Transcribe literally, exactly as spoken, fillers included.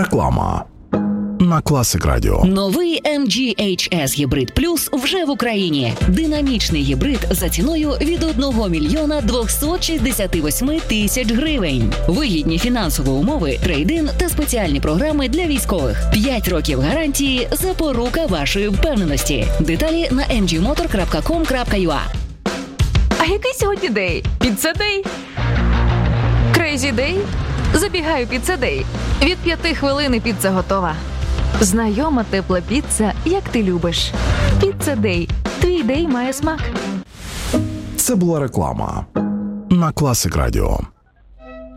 Реклама на Classic Radio. Новий ем джі ейч ес Hybrid Plus вже в Україні. Динамічний гібрид за ціною від одного мільйона двохсот шістдесят вісім тисяч гривень. Вигідні фінансові умови, трейд-ін та спеціальні програми для військових. п'ять років гарантії – запорука вашої впевненості. Деталі на ем джі мотор крапка ком крапка ю а. А який сьогодні день? Піца Дей? Крейзі Дей? Забігаю Піца Дей. Від п'яти хвилин і піца готова. Знайома тепла піца, як ти любиш. Піца Дей. Твій дей має смак. Це була реклама на Classic Radio.